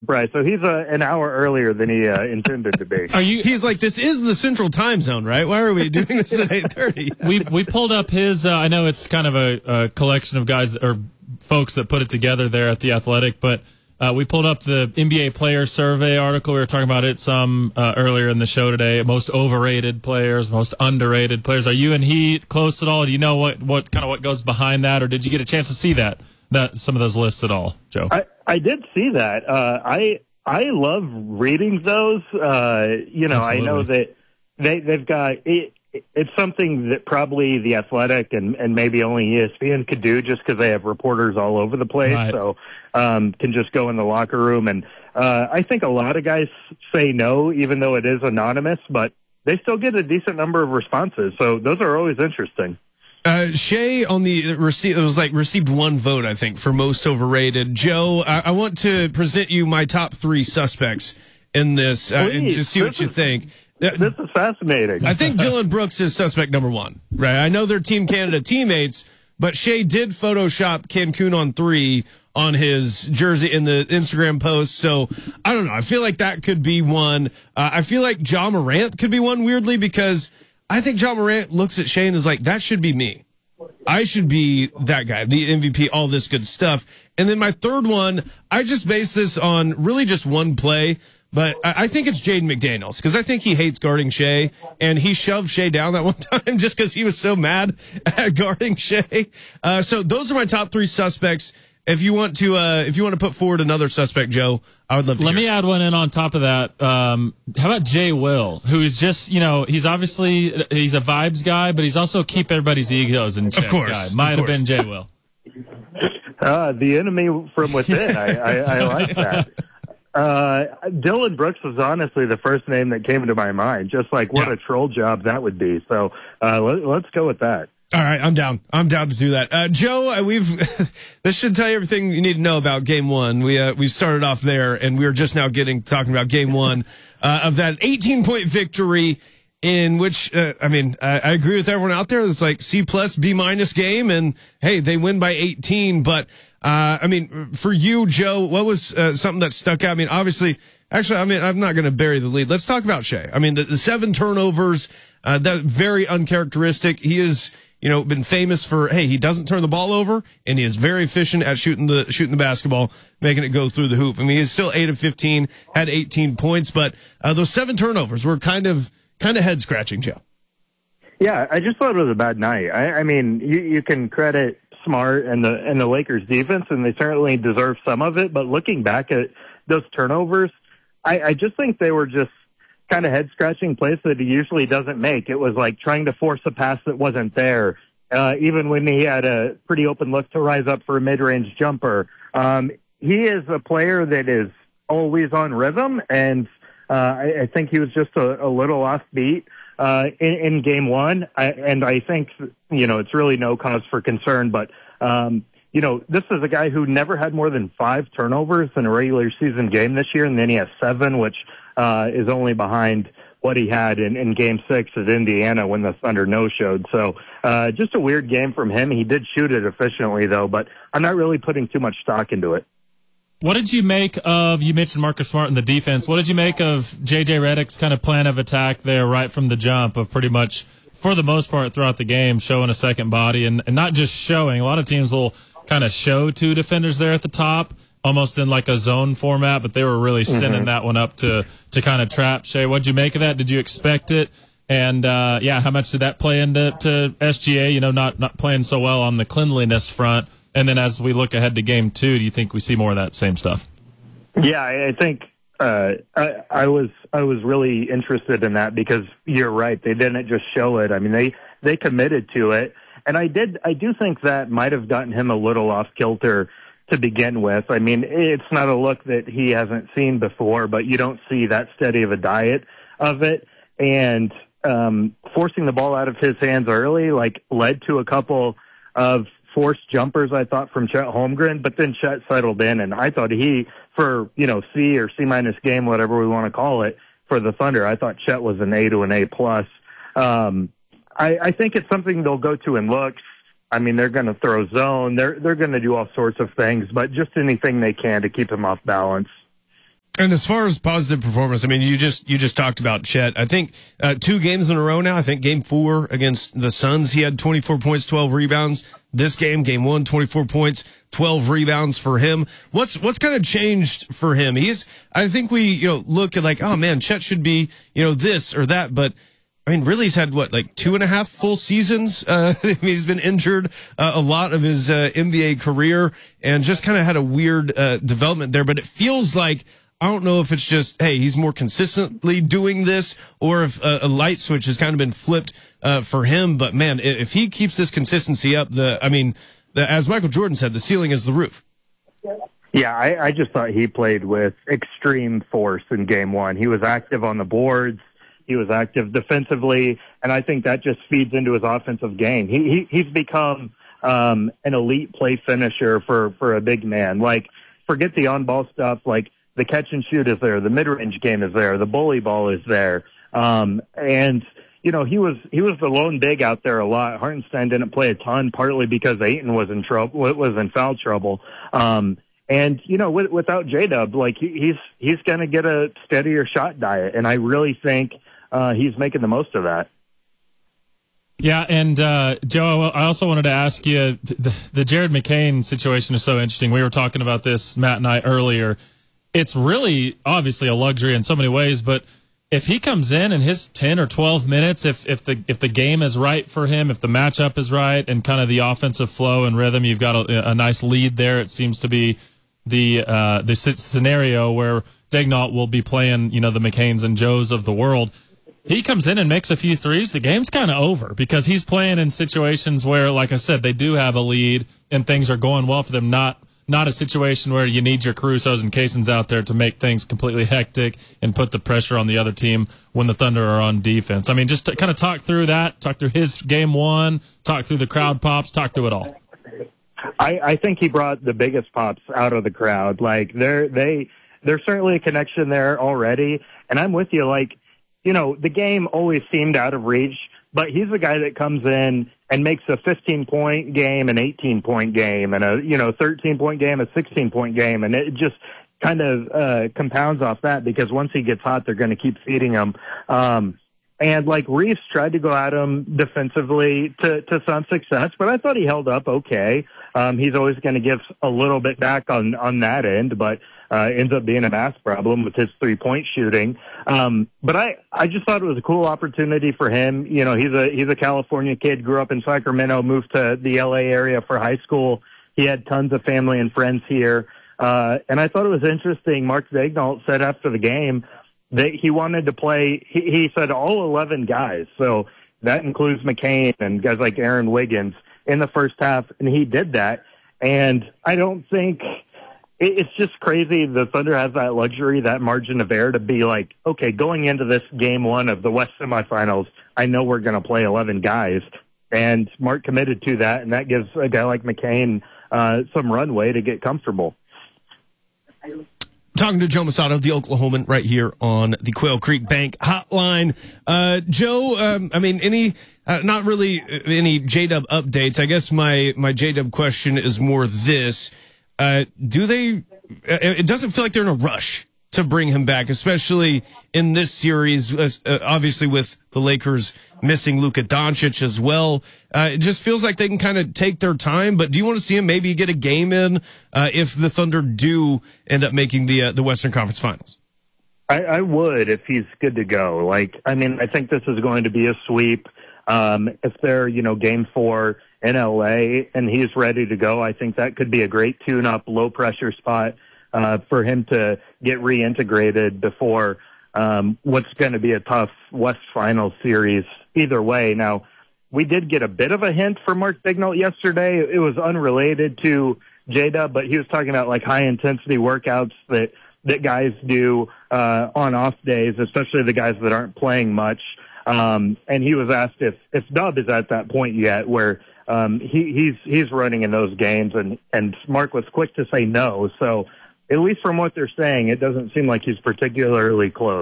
surprised. So he's an hour earlier than he intended to be. He's like, this is the Central Time Zone, right? Why are we doing this at 8:30? We pulled up his. I know it's kind of a collection of guys or folks that put it together there at the Athletic, but we pulled up the NBA player survey article. We were talking about it some earlier in the show today. Most overrated players, most underrated players. Are you and he close at all? Do you know what goes behind that, or did you get a chance to see that some of those lists at all, Joe? I did see that. I love reading those. Absolutely. I know that they've got it. It's something that probably the Athletic and maybe only ESPN could do just because they have reporters all over the place. Right. So can just go in the locker room. And I think a lot of guys say no, even though it is anonymous, but they still get a decent number of responses. So those are always interesting. Shea on the received one vote, I think, for most overrated. Joe, I want to present you my top 3 suspects in this and just see what you think. This is fascinating. I think Dylan Brooks is suspect number 1, right? I know they're Team Canada teammates, but Shea did Photoshop Cancun on 3 on his jersey in the Instagram post. So I don't know. I feel like that could be one. I feel like Ja Morant could be one, weirdly, because I think Ja Morant looks at Shea and is like, that should be me. I should be that guy, the MVP, all this good stuff. And then my third one, I just base this on really just one play. But I think it's Jaden McDaniels, because I think he hates guarding Shea, and he shoved Shea down that one time just because he was so mad at guarding Shea. So those are my top 3 suspects. If you want to put forward another suspect, Joe, I would love to. Let me add one in on top of that. How about Jay Will, who is just, he's a vibes guy, but he's also keep everybody's egos in check. Of course, guy. Might have been Jay Will. The enemy from within. I like that. Dylan Brooks was honestly the first name that came to my mind. Just like what a troll job that would be. So let's go with that. All right, I'm down. I'm down to do that. Joe, this should tell you everything you need to know about Game 1. We started off there, and we were just now talking about Game 1 of that 18-point victory. In which, I agree with everyone out there. It's like C+, B- game, and hey, they win by 18. But, for you, Joe, what was something that stuck out? Obviously, I'm not going to bury the lead. Let's talk about Shea. The 7 turnovers, that very uncharacteristic. He is, been famous for, hey, he doesn't turn the ball over, and he is very efficient at shooting the basketball, making it go through the hoop. He's still 8 of 15, had 18 points, but those 7 turnovers were kind of head scratching, Joe. Yeah, I just thought it was a bad night. You can credit Smart and the Lakers defense, and they certainly deserve some of it. But looking back at those turnovers, I just think they were just kind of head scratching plays that he usually doesn't make. It was like trying to force a pass that wasn't there, even when he had a pretty open look to rise up for a mid-range jumper. He is a player that is always on rhythm, and I think he was just a little offbeat in Game 1, and I think it's really no cause for concern. But this is a guy who never had more than 5 turnovers in a regular season game this year, and then he has 7, which is only behind what he had in Game 6 at Indiana when the Thunder no-showed. So just a weird game from him. He did shoot it efficiently, though, but I'm not really putting too much stock into it. What did you make of, you mentioned Marcus Smart in the defense, what did you make of J.J. Redick's kind of plan of attack there right from the jump of pretty much, for the most part throughout the game, showing a second body and not just showing. A lot of teams will kind of show 2 defenders there at the top, almost in like a zone format, but they were really sending that one up to kind of trap Shea. What did you make of that? Did you expect it? And, how much did that play into SGA, not playing so well on the cleanliness front? And then as we look ahead to Game 2, do you think we see more of that same stuff? Yeah, I think I was really interested in that because you're right. They didn't just show it. They committed to it. And I do think that might have gotten him a little off kilter to begin with. It's not a look that he hasn't seen before, but you don't see that steady of a diet of it. And forcing the ball out of his hands early, led to a couple of forced jumpers, I thought, from Chet Holmgren, but then Chet settled in, and I thought he, for, C or C- game, whatever we want to call it, for the Thunder, I thought Chet was an A to an A+. I think it's something they'll go to in looks. They're going to throw zone. They're going to do all sorts of things, but just anything they can to keep him off balance. And as far as positive performance, I mean, you just talked about Chet. I think 2 games in a row now. I think game 4 against the Suns, he had 24 points, 12 rebounds. This game 1, 24 points, 12 rebounds for him. What's kind of changed for him? I think we, look at like, oh man, Chet should be, this or that, but I mean, really, he's had like 2.5 full seasons. He's been injured a lot of his NBA career, and just kind of had a weird development there. But it feels like, I don't know if it's just, hey, he's more consistently doing this, or if a light switch has kind of been flipped for him. But man, if he keeps this consistency up, as Michael Jordan said, the ceiling is the roof. Yeah, I just thought he played with extreme force in game 1. He was active on the boards. He was active defensively, and I think that just feeds into his offensive game. He's become an elite play finisher for a big man. Like, forget the on-ball stuff. Like, the catch and shoot is there, the mid-range game is there, the bully ball is there, and he was the lone big out there a lot. Hartenstein didn't play a ton, partly because Ayton was in foul trouble. And without J-Dub, like he's going to get a steadier shot diet, and I really think he's making the most of that. Yeah, and Joe, I also wanted to ask you, the Jared McCain situation is so interesting. We were talking about this, Matt and I, earlier. It's really obviously a luxury in so many ways, but if he comes in his 10 or 12 minutes, if the game is right for him, if the matchup is right, and kind of the offensive flow and rhythm, you've got a nice lead there. It seems to be the scenario where Daigneault will be playing, the McCains and Joes of the world. He comes in and makes a few threes, the game's kind of over, because he's playing in situations where, like I said, they do have a lead and things are going well for them, not a situation where you need your Carusos and Kaysons out there to make things completely hectic and put the pressure on the other team when the Thunder are on defense. I mean, just to kind of talk through that, talk through his game 1, talk through the crowd pops, talk through it all. I think he brought the biggest pops out of the crowd. Like, there's certainly a connection there already, and I'm with you. Like, the game always seemed out of reach, but he's the guy that comes in and makes a 15-point game, an 18-point game, and a 13-point game, a 16-point game, and it just kind of compounds off that, because once he gets hot, they're going to keep feeding him. And like Reeves tried to go at him defensively to some success, but I thought he held up okay. He's always going to give a little bit back on that end, but ends up being a mass problem with his 3-point shooting. But I just thought it was a cool opportunity for him. He's a California kid, grew up in Sacramento, moved to the LA area for high school. He had tons of family and friends here. And I thought it was interesting. Mark Daigneault said after the game that he wanted to play, he said all 11 guys. So that includes McCain and guys like Aaron Wiggins in the first half. And he did that. And I don't think, it's just crazy. The Thunder has that luxury, that margin of error to be like, okay, going into this game 1 of the West semifinals, I know we're going to play 11 guys. And Mark committed to that, and that gives a guy like McCain some runway to get comfortable. Talking to Joe Mussatto, the Oklahoman, right here on the Quail Creek Bank Hotline. Joe, not really any J-Dub updates. I guess my J-Dub question is more this. It doesn't feel like they're in a rush to bring him back, especially in this series, obviously with the Lakers missing Luka Doncic as well. It just feels like they can kind of take their time, but do you want to see him maybe get a game in if the Thunder do end up making the Western Conference Finals? I would, if he's good to go. I think this is going to be a sweep. If they're, game 4 in LA and he's ready to go, I think that could be a great tune-up, low-pressure spot for him to get reintegrated before what's going to be a tough West Finals series either way. Now, we did get a bit of a hint from Mark Daigneault yesterday. It was unrelated to J-Dub, but he was talking about high-intensity workouts that guys do on off days, especially the guys that aren't playing much. And he was asked if Dub is at that point yet where he's running in those games, and Mark was quick to say no. So at least from what they're saying, it doesn't seem like he's particularly close.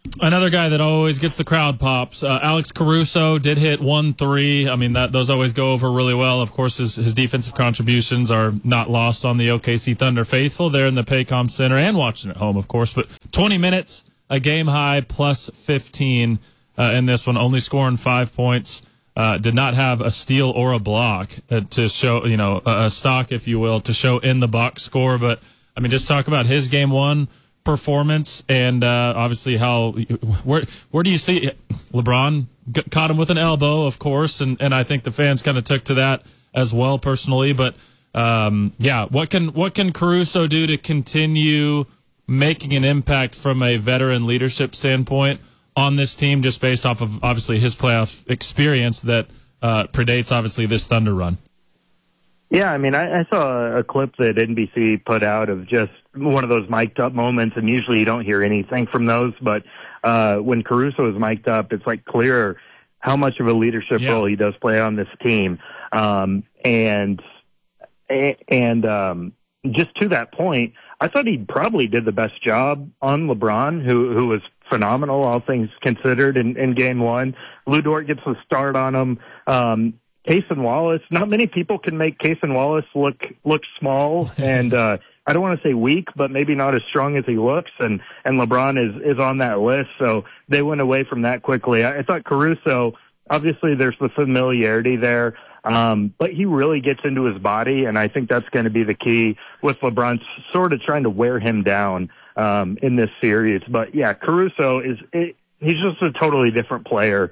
Another guy that always gets the crowd pops, Alex Caruso did hit 1-3. I mean, those always go over really well. Of course, his defensive contributions are not lost on the OKC Thunder faithful. They're in the Paycom Center and watching at home, of course. But 20 minutes, a game high, plus 15 in this one, only scoring 5 points. Did not have a steal or a block to show, a stock, if you will, to show in the box score. But, I mean, just talk about his game one performance and obviously where do you see LeBron caught him with an elbow, of course, and I think the fans kind of took to that as well personally. But what can Caruso do to continue making an impact from a veteran leadership standpoint on this team, just based off of obviously his playoff experience that predates obviously this Thunder run? Yeah, I mean, I saw a clip that NBC put out of just one of those mic'd up moments, and usually you don't hear anything from those, but when Caruso is mic'd up, it's like clear how much of a leadership role he does play on this team. And just to that point, I thought he probably did the best job on LeBron, who was phenomenal, all things considered, in game one. Lou Dort gets a start on him. Cason Wallace, not many people can make Cason Wallace look small and I don't want to say weak, but maybe not as strong as he looks, and LeBron is on that list, so they went away from that quickly. I thought Caruso, obviously there's the familiarity there, but he really gets into his body, and I think that's going to be the key with LeBron sort of trying to wear him down in this series. But yeah, Caruso he's just a totally different player.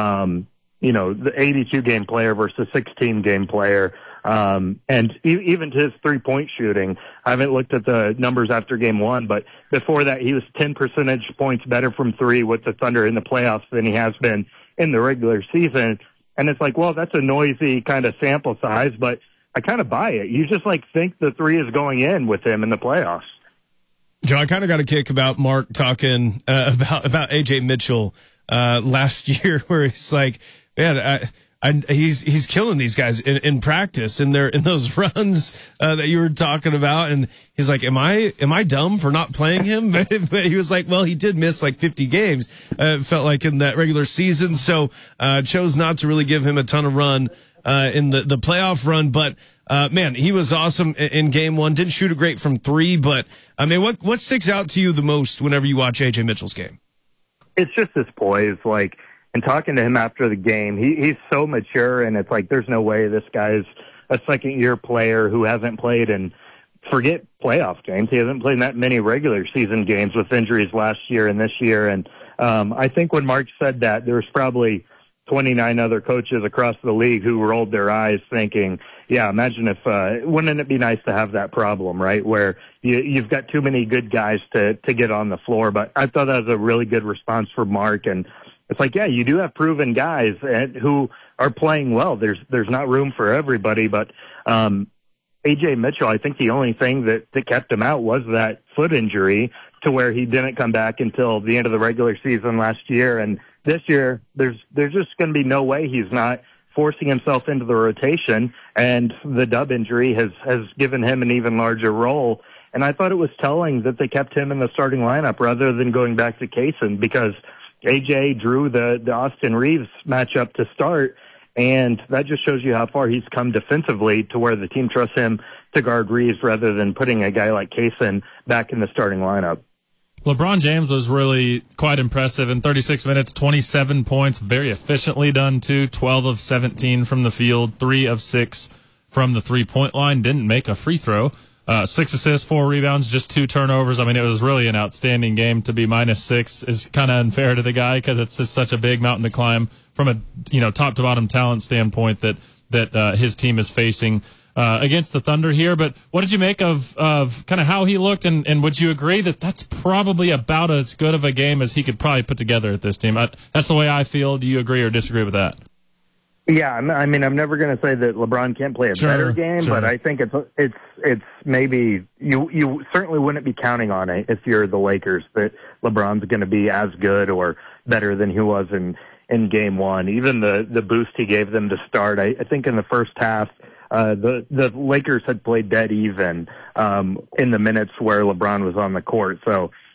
The 82-game player versus 16-game player. And even to his three-point shooting, I haven't looked at the numbers after game one, but before that he was 10 percentage points better from three with the Thunder in the playoffs than he has been in the regular season. And it's like, well, that's a noisy kind of sample size, but I kind of buy it. You just think the three is going in with him in the playoffs. Joe, I kind of got a kick about Mark talking about AJ Mitchell last year, where he's like, man, he's killing these guys in practice in those runs that you were talking about, and he's like, am I dumb for not playing him? But he was like, well, he did miss 50 games. It felt like in that regular season, so chose not to really give him a ton of run in the playoff run. But man, he was awesome in game one. Didn't shoot it great from three, but I mean, what sticks out to you the most whenever you watch AJ Mitchell's game? It's just his poise, and talking to him after the game, he's so mature, and it's like there's no way this guy's a second-year player who hasn't played, and forget playoff games. He hasn't played that many regular season games with injuries last year and this year. And I think when Mark said that, there was probably 29 other coaches across the league who rolled their eyes thinking, yeah, imagine if wouldn't it be nice to have that problem, right, where you've got too many good guys to get on the floor. But I thought that was a really good response from Mark, and it's like, yeah, you do have proven guys who are playing well. There's not room for everybody, but AJ Mitchell, I think the only thing that kept him out was that foot injury, to where he didn't come back until the end of the regular season last year. And this year, there's just going to be no way he's not forcing himself into the rotation, and the Dub injury has given him an even larger role. And I thought it was telling that they kept him in the starting lineup rather than going back to Cason, because AJ drew the Austin Reeves matchup to start, and that just shows you how far he's come defensively, to where the team trusts him to guard Reeves rather than putting a guy like Cason back in the starting lineup. LeBron James was really quite impressive in 36 minutes, 27 points, very efficiently done too, 12 of 17 from the field, 3 of 6 from the three-point line, didn't make a free throw. 6 assists, 4 rebounds, just 2 turnovers. I mean, it was really an outstanding game. To be -6 is kind of unfair to the guy, because it's just such a big mountain to climb from a top to bottom talent standpoint that his team is facing against the Thunder here. But what did you make of kind of how he looked, and would you agree that that's probably about as good of a game as he could probably put together at this team? That's the way I feel. Do you agree or disagree with that? Yeah, I mean, I'm never going to say that LeBron can't play a better game, but I think it's maybe you certainly wouldn't be counting on it if you're the Lakers, that LeBron's going to be as good or better than he was in game one. Even the boost he gave them to start, I think in the first half, the Lakers had played dead even in the minutes where LeBron was on the court. So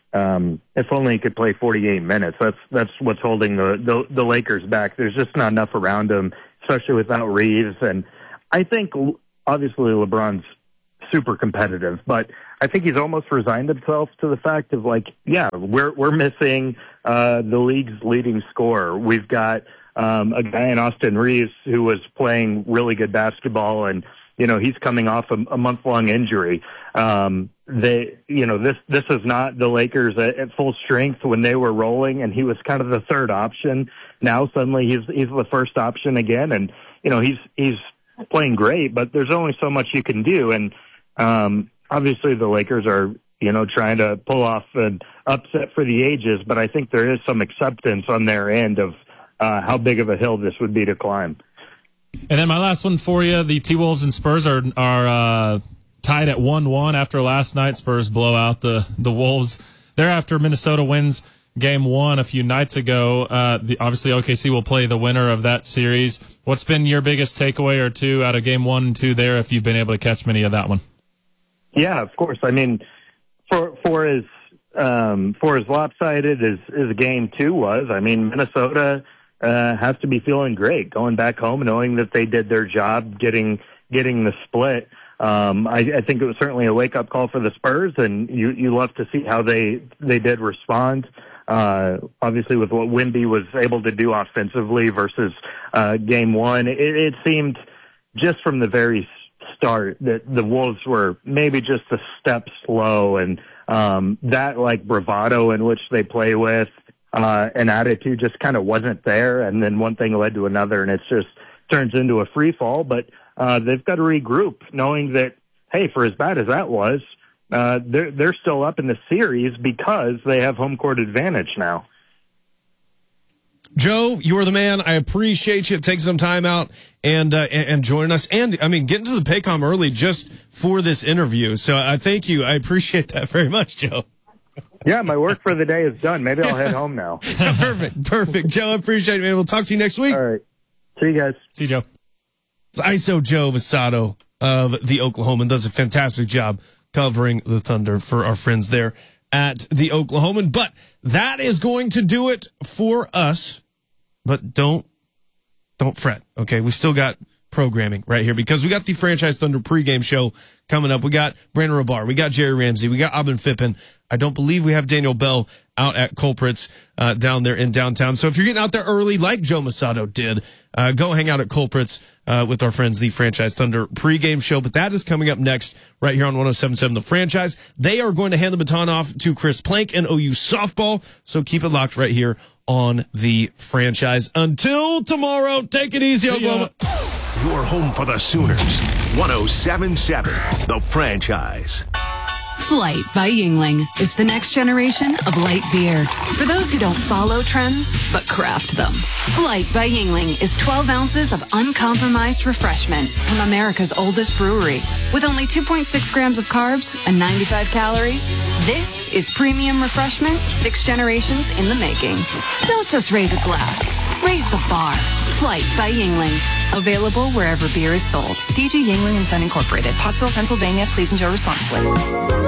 if only he could play 48 minutes. That's what's holding the Lakers back. There's just not enough around him, especially without Reeves. And I think obviously LeBron's super competitive, but I think he's almost resigned himself to the fact of like, yeah, we're missing the league's leading scorer. We've got a guy in Austin Reeves who was playing really good basketball, and he's coming off a month-long injury. This is not the Lakers at full strength when they were rolling, and he was kind of the third option. Now suddenly he's the first option again, and he's playing great, but there's only so much you can do. And obviously the Lakers are trying to pull off an upset for the ages, but I think there is some acceptance on their end of how big of a hill this would be to climb. And then my last one for you, the T-Wolves and Spurs are tied at 1-1 after last night. Spurs blow out the Wolves. Thereafter, Minnesota wins Game 1 a few nights ago. Obviously, OKC will play the winner of that series. What's been your biggest takeaway or two out of Game 1 and 2 there, if you've been able to catch many of that one? Yeah, of course. I mean, for as lopsided as Game 2 was, I mean, Minnesota has to be feeling great going back home, knowing that they did their job getting the split. I think it was certainly a wake-up call for the Spurs, and you love to see how they did respond. Obviously, with what Wemby was able to do offensively versus Game 1, it seemed just from the very start that the Wolves were maybe just a step slow, and that like bravado in which they play with an attitude just kind of wasn't there, and then one thing led to another, and it just turns into a free fall. But they've got to regroup, knowing that, hey, for as bad as that was, they're still up in the series because they have home court advantage now. Joe, you are the man. I appreciate you taking some time out and joining us. And, I mean, getting to the Paycom early just for this interview. So I thank you. I appreciate that very much, Joe. Yeah, my work for the day is done. Maybe I'll head home now. Perfect. Joe, I appreciate it, man. We'll talk to you next week. All right. See you guys. See you, Joe. It's ISO Joe Mussatto of the Oklahoman. Does a fantastic job covering the Thunder for our friends there at the Oklahoman. But that is going to do it for us. But don't fret, okay? We still got programming right here because we got the Franchise Thunder pregame show coming up. We got Brandon Robar. We got Jerry Ramsey. We got Abin Fippen. I don't believe we have Daniel Bell out at Culprits down there in downtown. So if you're getting out there early like Joe Mussatto did, go hang out at Culprits with our friends, the Franchise Thunder pregame show. But that is coming up next right here on 107.7 The Franchise. They are going to hand the baton off to Chris Plank and OU softball. So keep it locked right here on the Franchise. Until tomorrow, take it easy, Oklahoma. Your home for the Sooners. 107.7 The Franchise. Flight by Yuengling is the next generation of light beer. For those who don't follow trends, but craft them. Flight by Yuengling is 12 ounces of uncompromised refreshment from America's oldest brewery. With only 2.6 grams of carbs and 95 calories, this is premium refreshment 6 generations in the making. Don't just raise a glass, raise the bar. Flight by Yuengling. Available wherever beer is sold. DG Yuengling and Son Incorporated. Pottsville, Pennsylvania. Please enjoy responsibly.